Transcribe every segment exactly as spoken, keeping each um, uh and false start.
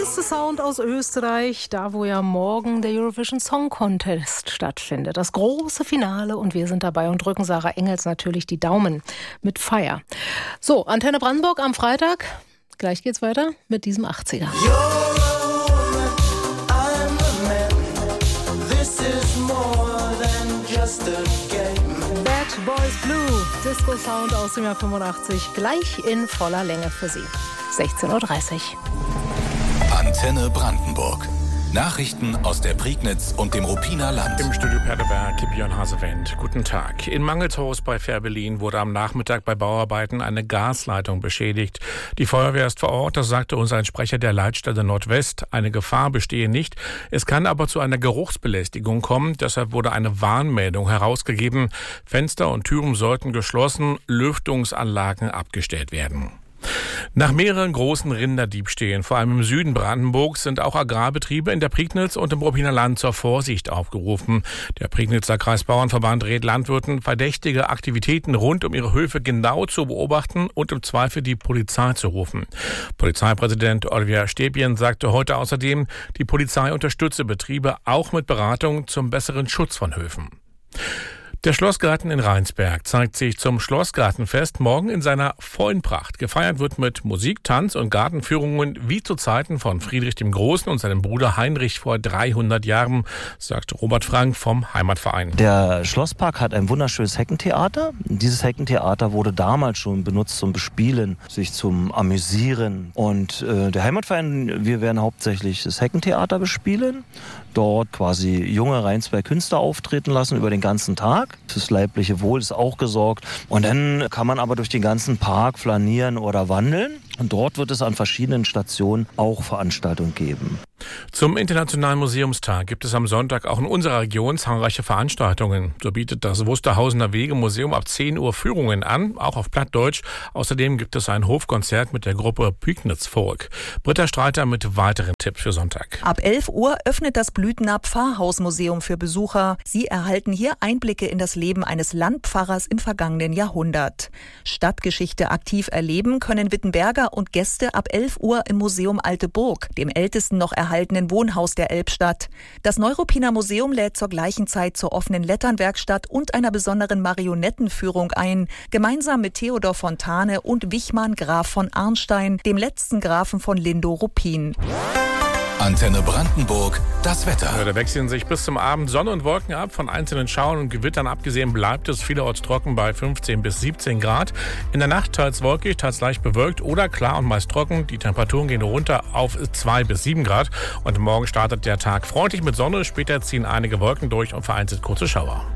schönste Sound aus Österreich, da wo ja morgen der Eurovision Song Contest stattfindet. Das große Finale und wir sind dabei und drücken Sarah Engels natürlich die Daumen mit Fire. So, Antenne Brandenburg am Freitag. Gleich geht's weiter mit diesem achtziger. Bad Boys Blue, Disco Sound aus dem Jahr fünfundachtzig, gleich in voller Länge für Sie. sechzehn Uhr dreißig. Antenne Brandenburg. Nachrichten aus der Prignitz und dem Ruppiner Land. Im Studio Perleberg, Björn Hasewend. Guten Tag. In Mangelshorst bei Fehrbellin wurde am Nachmittag bei Bauarbeiten eine Gasleitung beschädigt. Die Feuerwehr ist vor Ort, das sagte uns ein Sprecher der Leitstelle Nordwest. Eine Gefahr bestehe nicht. Es kann aber zu einer Geruchsbelästigung kommen. Deshalb wurde eine Warnmeldung herausgegeben. Fenster und Türen sollten geschlossen, Lüftungsanlagen abgestellt werden. Nach mehreren großen Rinderdiebstählen, vor allem im Süden Brandenburgs, sind auch Agrarbetriebe in der Prignitz und im Ruppiner Land zur Vorsicht aufgerufen. Der Prignitzer Kreisbauernverband rät Landwirten, verdächtige Aktivitäten rund um ihre Höfe genau zu beobachten und im Zweifel die Polizei zu rufen. Polizeipräsident Olivier Stäbchen sagte heute außerdem, die Polizei unterstütze Betriebe auch mit Beratung zum besseren Schutz von Höfen. Der Schlossgarten in Rheinsberg zeigt sich zum Schlossgartenfest morgen in seiner vollen Pracht. Gefeiert wird mit Musik, Tanz und Gartenführungen wie zu Zeiten von Friedrich dem Großen und seinem Bruder Heinrich vor dreihundert Jahren, sagt Robert Frank vom Heimatverein. Der Schlosspark hat ein wunderschönes Heckentheater. Dieses Heckentheater wurde damals schon benutzt zum Bespielen, sich zum Amüsieren. Und äh, der Heimatverein, wir werden hauptsächlich das Heckentheater bespielen. Dort quasi junge Rheinsberg Künstler auftreten lassen über den ganzen Tag. Fürs leibliche Wohl ist auch gesorgt. Und dann kann man aber durch den ganzen Park flanieren oder wandeln. Und dort wird es an verschiedenen Stationen auch Veranstaltungen geben. Zum Internationalen Museumstag gibt es am Sonntag auch in unserer Region zahlreiche Veranstaltungen. So bietet das Wusterhausener Wegemuseum ab zehn Uhr Führungen an, auch auf Plattdeutsch. Außerdem gibt es ein Hofkonzert mit der Gruppe Prignitz Folk. Britta Streiter mit weiteren Tipps für Sonntag. Ab elf Uhr öffnet das Blüthener Pfarrhausmuseum für Besucher. Sie erhalten hier Einblicke in das Leben eines Landpfarrers im vergangenen Jahrhundert. Stadtgeschichte aktiv erleben können Wittenberger und Gäste ab elf Uhr im Museum Alte Burg, dem ältesten noch erhaltenen Wohnhaus der Elbstadt. Das Neuruppiner Museum lädt zur gleichen Zeit zur offenen Letternwerkstatt und einer besonderen Marionettenführung ein, gemeinsam mit Theodor Fontane und Wichmann Graf von Arnstein, dem letzten Grafen von Lindow-Ruppin. Antenne Brandenburg, das Wetter. Ja, da wechseln sich bis zum Abend Sonne und Wolken ab. Von einzelnen Schauern und Gewittern abgesehen bleibt es vielerorts trocken bei fünfzehn bis siebzehn Grad. In der Nacht teils wolkig, teils leicht bewölkt oder klar und meist trocken. Die Temperaturen gehen runter auf zwei bis sieben Grad. Und morgen startet der Tag freundlich mit Sonne. Später ziehen einige Wolken durch und vereinzelt kurze Schauer.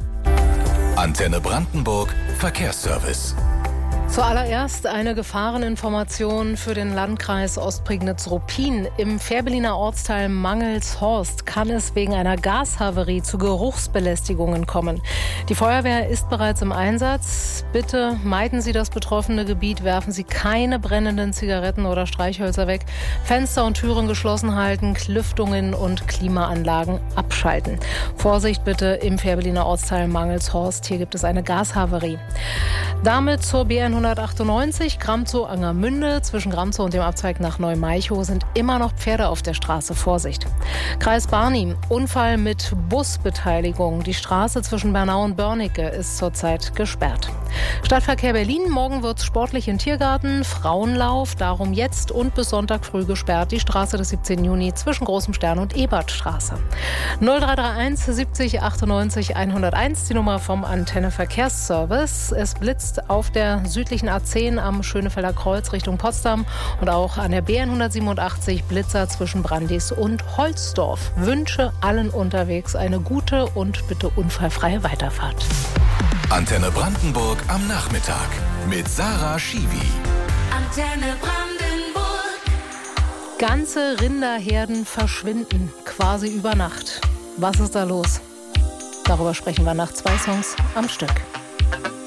Antenne Brandenburg, Verkehrsservice. Zuallererst eine Gefahreninformation für den Landkreis Ostprignitz-Ruppin. Im Fehrbelliner Ortsteil Mangelshorst kann es wegen einer Gashaverie zu Geruchsbelästigungen kommen. Die Feuerwehr ist bereits im Einsatz. Bitte meiden Sie das betroffene Gebiet, werfen Sie keine brennenden Zigaretten oder Streichhölzer weg, Fenster und Türen geschlossen halten, Lüftungen und Klimaanlagen abschalten. Vorsicht bitte im Fehrbelliner Ortsteil Mangelshorst, hier gibt es eine Gashaverie. Damit zur B N hundertachtundneunzig, Gramzow-Angermünde. Zwischen Gramzow und dem Abzweig nach Neumaichow sind immer noch Pferde auf der Straße. Vorsicht. Kreis Barnim, Unfall mit Busbeteiligung. Die Straße zwischen Bernau und Börnecke ist zurzeit gesperrt. Stadtverkehr Berlin, morgen wird es sportlich im Tiergarten. Frauenlauf, darum jetzt und bis Sonntag früh gesperrt. Die Straße des siebzehnten Juni zwischen Großem Stern und Ebertstraße. null drei drei eins siebzig achtundneunzig hunderteins, die Nummer vom Antenne Verkehrsservice. Es blitzt auf der südlichen A zehn am Schönefelder Kreuz Richtung Potsdam und auch an der B N hundertsiebenundachtzig Blitzer zwischen Brandis und Holzdorf. Wünsche allen unterwegs eine gute und bitte unfallfreie Weiterfahrt. Antenne Brandenburg am Nachmittag mit Sarah Schiwi. Antenne Brandenburg. Ganze Rinderherden verschwinden, quasi über Nacht. Was ist da los? Darüber sprechen wir nach zwei Songs am Stück.